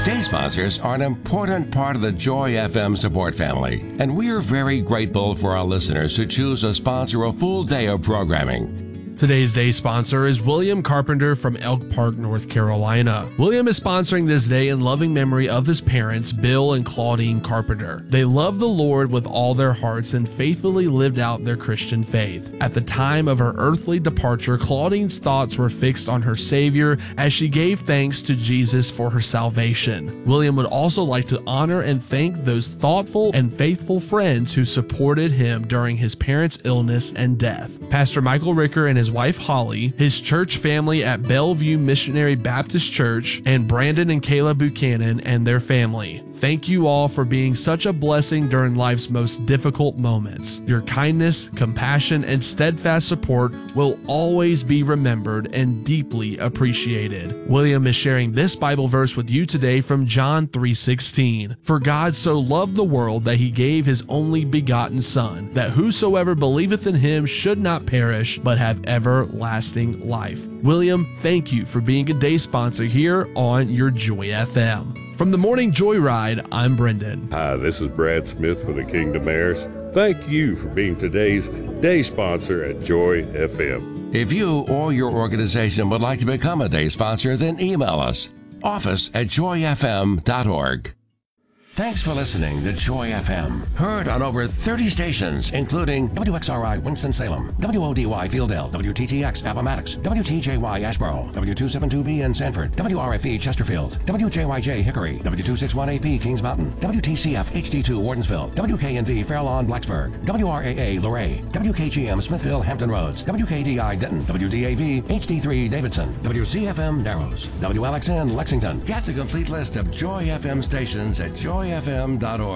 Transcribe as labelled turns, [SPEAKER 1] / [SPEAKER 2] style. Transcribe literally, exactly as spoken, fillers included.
[SPEAKER 1] Day sponsors are an important part of the Joy F M support family, and we are very grateful for our listeners who choose to sponsor a full day of programming.
[SPEAKER 2] Today's day sponsor is William Carpenter from Elk Park, North Carolina. William is sponsoring this day in loving memory of his parents, Bill and Claudine Carpenter. They loved the Lord with all their hearts and faithfully lived out their Christian faith. At the time of her earthly departure, Claudine's thoughts were fixed on her Savior as she gave thanks to Jesus for her salvation. William would also like to honor and thank those thoughtful and faithful friends who supported him during his parents' illness and death. Pastor Michael Ricker and his wife Holly, his church family at Bellevue Missionary Baptist Church, and Brandon and Kayla Buchanan and their family. Thank you all for being such a blessing during life's most difficult moments. Your kindness, compassion, and steadfast support will always be remembered and deeply appreciated. William is sharing this Bible verse with you today from John three sixteen. For God so loved the world that he gave his only begotten Son, that whosoever believeth in him should not perish, but have everlasting life. William, thank you for being a day sponsor here on your Joy F M. From the Morning Joyride, I'm Brendan.
[SPEAKER 3] Hi, this is Brad Smith with the Kingdom Heirs. Thank you for being today's day sponsor at Joy F M.
[SPEAKER 1] If you or your organization would like to become a day sponsor, then email us, office at joy f m dot org. Thanks for listening to Joy F M. Heard on over thirty stations, including W X R I Winston-Salem, W O D Y Fieldale, W T T X Appomattox, W T J Y Asheboro, W two seventy-two B in Sanford, W R F E Chesterfield, W J Y J Hickory, W two sixty-one A P Kings Mountain, W T C F H D two Wardensville, W K N V Fair Lawn Blacksburg, W R A A Luray, W K G M Smithville Hampton Roads, W K D I Denton, W D A V H D three Davidson, W C F M Narrows, W L X N Lexington. Get the complete list of Joy F M stations at joy f m dot org.